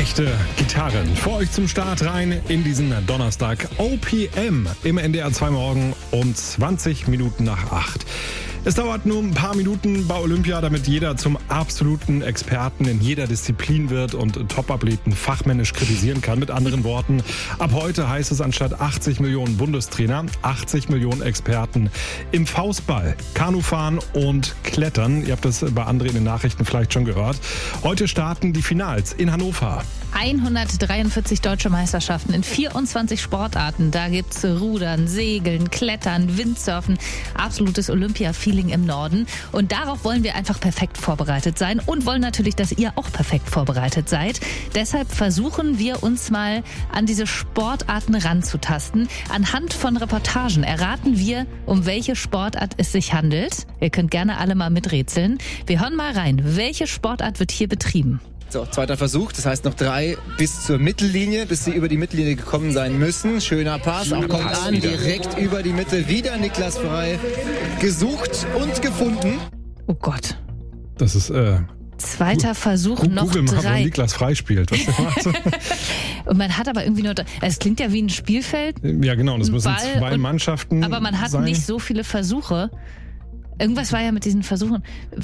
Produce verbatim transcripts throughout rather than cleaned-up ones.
Echte Gitarren. Vor euch zum Start rein in diesen Donnerstag. O P M im N D R zwei Morgen um zwanzig Minuten nach acht. Es dauert nur ein paar Minuten bei Olympia, damit jeder zum absoluten Experten in jeder Disziplin wird und Top-Athleten fachmännisch kritisieren kann. Mit anderen Worten, ab heute heißt es anstatt achtzig Millionen Bundestrainer, achtzig Millionen Experten im Faustball, Kanufahren und Klettern. Ihr habt das bei André in den Nachrichten vielleicht schon gehört. Heute starten die Finals in Hannover. hundertdreiundvierzig deutsche Meisterschaften in vierundzwanzig Sportarten. Da gibt's Rudern, Segeln, Klettern, Windsurfen. Absolutes Olympia-Feeling im Norden. Und darauf wollen wir einfach perfekt vorbereitet sein und wollen natürlich, dass ihr auch perfekt vorbereitet seid. Deshalb versuchen wir uns mal an diese Sportarten ranzutasten. Anhand von Reportagen erraten wir, um welche Sportart es sich handelt. Ihr könnt gerne alle mal miträtseln. Wir hören mal rein. Welche Sportart wird hier betrieben? So, zweiter Versuch, das heißt noch drei bis zur Mittellinie, bis sie über die Mittellinie gekommen sein müssen. Schöner Pass, auch kommt Pass an, wieder. direkt über die Mitte. Wieder Niklas Frei, gesucht und gefunden. Oh Gott. Das ist äh, Zweiter Versuch, Google noch mal, wo drei. Niklas Frei spielt. Was der macht. Und man hat aber irgendwie nur, es klingt ja wie ein Spielfeld, Ja genau, das Ein müssen Ball zwei und- Mannschaften aber man hat sein. nicht so viele Versuche. Irgendwas war ja mit diesen Versuchen.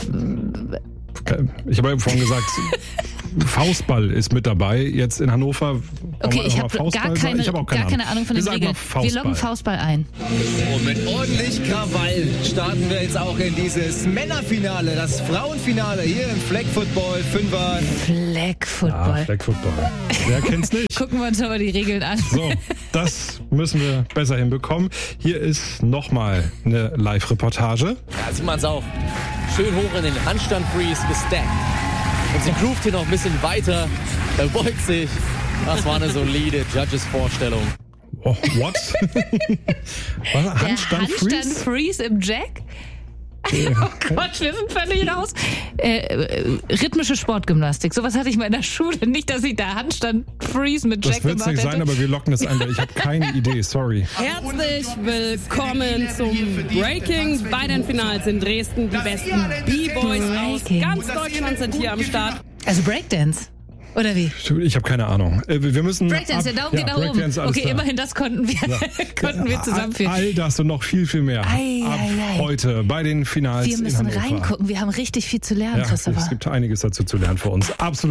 Ich habe ja vorhin gesagt, Faustball ist mit dabei. Jetzt in Hannover. Wollen Okay, wir ich mal habe Faustball gar, sagen? keine, Ich hab auch keine gar keine Ahnung von Wir den sagen Regeln. mal Faustball. Wir loggen Faustball ein. Und mit ordentlich Krawall starten wir jetzt auch in dieses Männerfinale, das Frauenfinale hier im Flag Football Fünfer. Flag Ah, Football. Flag Football. Wer kennt's nicht? Gucken wir uns aber die Regeln an. So, das müssen wir besser hinbekommen. Hier ist nochmal eine Live-Reportage. Da sieht man's auch. Schön hoch in den Handstand-Freeze gestackt. Und sie groovt hier noch ein bisschen weiter. Er beugt sich. Das war eine solide Judges-Vorstellung. Oh, what? Was? Der Handstand Freeze? Handstand Freeze im Jack? Oh Gott, wir sind völlig raus. Äh, äh, rhythmische Sportgymnastik. Sowas hatte ich mal in der Schule. Nicht, dass ich da Handstand Freeze mit Jack Das wird's gemacht nicht hätte. sein, aber wir locken das ein, weil ich habe keine Idee, sorry. Herzlich willkommen zum Breaking bei den Finals in Dresden. Die besten B-Boys aus Breaking. ganz Deutschland sind hier am Start. Also Breakdance. Oder wie? Ich habe keine Ahnung. Äh, Wir müssen Breakdance, der Daumen geht nach oben. Breakdance, alles Okay, klar. immerhin das konnten wir, konnten wir zusammenführen. All das und noch viel, viel mehr. Ei, Ab ei, ei. heute bei den Finals Wir in müssen Hannover. reingucken. Wir haben richtig viel zu lernen, Ja, Christopher. es gibt einiges dazu zu lernen für uns. Absolut.